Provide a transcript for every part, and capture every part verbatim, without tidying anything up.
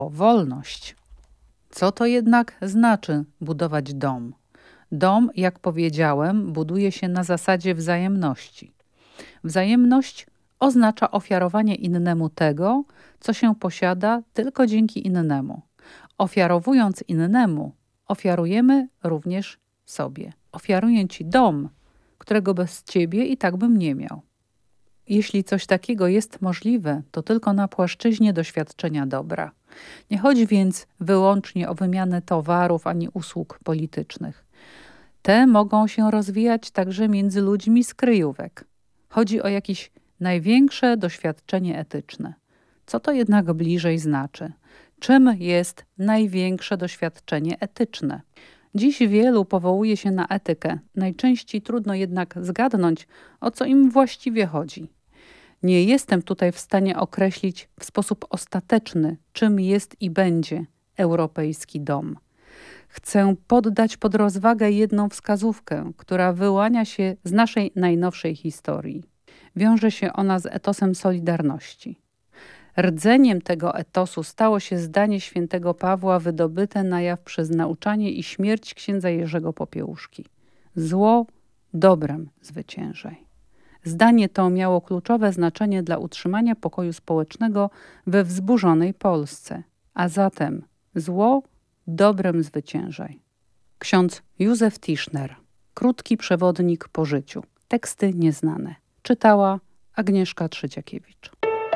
wolność. Co to jednak znaczy budować dom? Dom, jak powiedziałem, buduje się na zasadzie wzajemności. Wzajemność oznacza ofiarowanie innemu tego, co się posiada tylko dzięki innemu. Ofiarowując innemu, ofiarujemy również sobie. Ofiaruję ci dom, którego bez ciebie i tak bym nie miał. Jeśli coś takiego jest możliwe, to tylko na płaszczyźnie doświadczenia dobra. Nie chodzi więc wyłącznie o wymianę towarów ani usług politycznych. Te mogą się rozwijać także między ludźmi z kryjówek. Chodzi o jakieś największe doświadczenie etyczne. Co to jednak bliżej znaczy? Czym jest największe doświadczenie etyczne? Dziś wielu powołuje się na etykę. Najczęściej trudno jednak zgadnąć, o co im właściwie chodzi. Nie jestem tutaj w stanie określić w sposób ostateczny, czym jest i będzie europejski dom. Chcę poddać pod rozwagę jedną wskazówkę, która wyłania się z naszej najnowszej historii. Wiąże się ona z etosem solidarności. Rdzeniem tego etosu stało się zdanie świętego Pawła wydobyte na jaw przez nauczanie i śmierć księdza Jerzego Popiełuszki. Zło dobrem zwyciężaj. Zdanie to miało kluczowe znaczenie dla utrzymania pokoju społecznego we wzburzonej Polsce. A zatem zło dobrem zwyciężaj. Ksiądz Józef Tischner. Krótki przewodnik po życiu. Teksty nieznane. Czytała Agnieszka Trzeciakiewicz.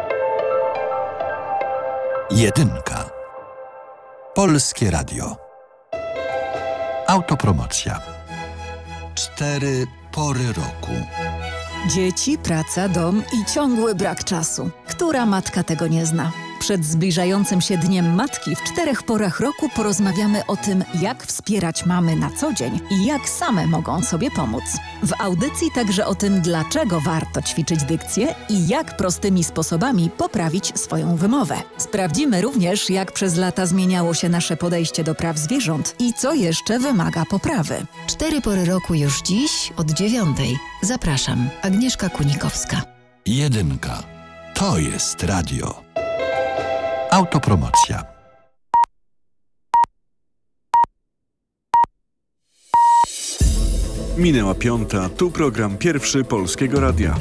Jedynka. Polskie Radio. Autopromocja. Cztery pory roku. Dzieci, praca, dom i ciągły brak czasu. Która matka tego nie zna? Przed zbliżającym się Dniem Matki w czterech porach roku porozmawiamy o tym, jak wspierać mamy na co dzień i jak same mogą sobie pomóc. W audycji także o tym, dlaczego warto ćwiczyć dykcję i jak prostymi sposobami poprawić swoją wymowę. Sprawdzimy również, jak przez lata zmieniało się nasze podejście do praw zwierząt i co jeszcze wymaga poprawy. Cztery pory roku już dziś od dziewiątej. Zapraszam, Agnieszka Kunikowska. Jedynka. To jest radio. Autopromocja. Minęła piąta, tu program Pierwszy Polskiego Radia.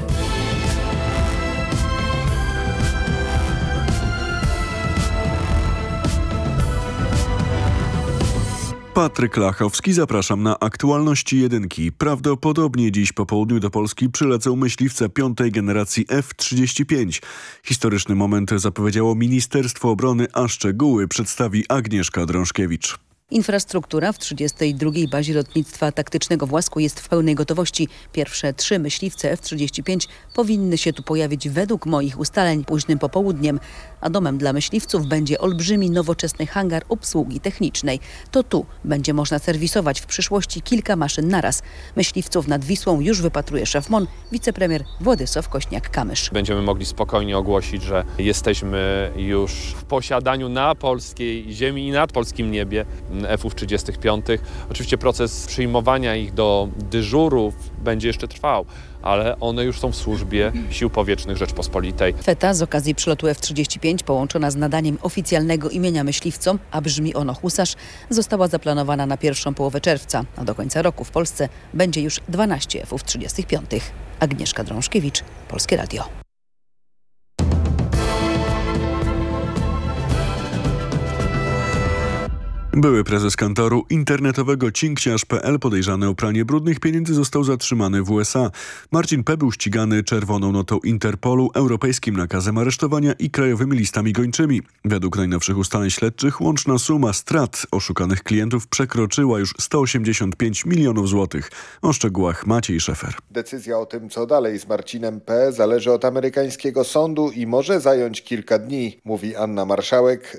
Patryk Lachowski, zapraszam na aktualności jedynki. Prawdopodobnie dziś po południu do Polski przylecą myśliwce piątej generacji F trzydzieści pięć. Historyczny moment zapowiedziało Ministerstwo Obrony, a szczegóły przedstawi Agnieszka Drążkiewicz. Infrastruktura w trzydziestej drugiej bazie lotnictwa taktycznego w Łasku jest w pełnej gotowości. Pierwsze trzy myśliwce F trzydzieści pięć powinny się tu pojawić według moich ustaleń późnym popołudniem. A domem dla myśliwców będzie olbrzymi, nowoczesny hangar obsługi technicznej. To tu będzie można serwisować w przyszłości kilka maszyn naraz. Myśliwców nad Wisłą już wypatruje szef M O N, wicepremier Władysław Kośniak-Kamysz. Będziemy mogli spokojnie ogłosić, że jesteśmy już w posiadaniu na polskiej ziemi i nad polskim niebie F trzydzieści pięć. Oczywiście proces przyjmowania ich do dyżurów będzie jeszcze trwał, ale one już są w służbie Sił Powietrznych Rzeczpospolitej. Feta z okazji przylotu F trzydzieści pięć połączona z nadaniem oficjalnego imienia myśliwcom, a brzmi ono Husarz, została zaplanowana na pierwszą połowę czerwca, a do końca roku w Polsce będzie już dwanaście F trzydzieści pięć. Agnieszka Drążkiewicz, Polskie Radio. Były prezes kantoru internetowego cinkciarz kropka p l podejrzany o pranie brudnych pieniędzy został zatrzymany w U S A. Marcin P. był ścigany czerwoną notą Interpolu, europejskim nakazem aresztowania i krajowymi listami gończymi. Według najnowszych ustaleń śledczych łączna suma strat oszukanych klientów przekroczyła już sto osiemdziesiąt pięć milionów złotych. O szczegółach Maciej Szefer. Decyzja o tym, co dalej z Marcinem P. zależy od amerykańskiego sądu i może zająć kilka dni, mówi Anna Marszałek,